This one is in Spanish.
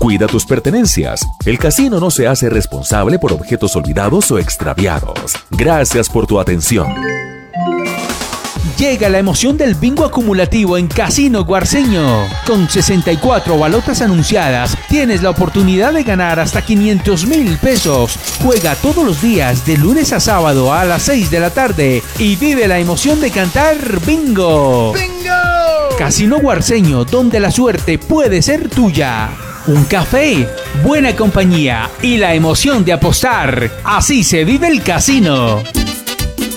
Cuida tus pertenencias. El casino no se hace responsable por objetos olvidados o extraviados. Gracias por tu atención. Llega la emoción del bingo acumulativo en Casino Guarceño. Con 64 balotas anunciadas, tienes la oportunidad de ganar hasta 500.000 pesos. Juega todos los días, de lunes a sábado a las 6 de la tarde y vive la emoción de cantar bingo. ¡Bingo! Casino Guarceño, donde la suerte puede ser tuya. Un café, buena compañía y la emoción de apostar. Así se vive el casino.